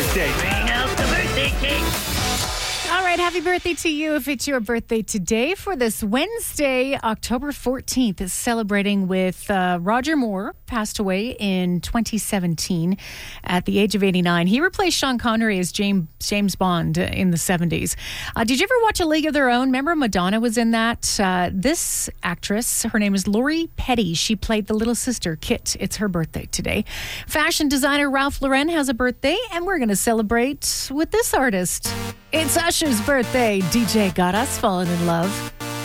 birthday. Bring out the birthday cake. All right, happy birthday to you if it's your birthday today. For this Wednesday, October 14th, is celebrating with Roger Moore, passed away in 2017 at the age of 89. He replaced Sean Connery as James Bond in the 70s. Did you ever watch A League of Their Own? Remember Madonna was in that? This actress, her name is Lori Petty. She played the little sister, Kit. It's her birthday today. Fashion designer Ralph Lauren has a birthday, and we're going to celebrate with this artist. It's Usher's birthday. DJ Got Us Falling in Love.